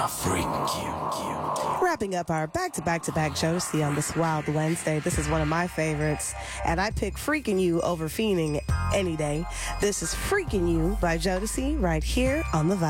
Freak you. Wrapping up our back-to-back-to-back Jodeci on this Wild Wednesday. This is one of my favorites, and I pick Freaking You over Fiending any day. This is Freaking You by Jodeci right here on The Vibe.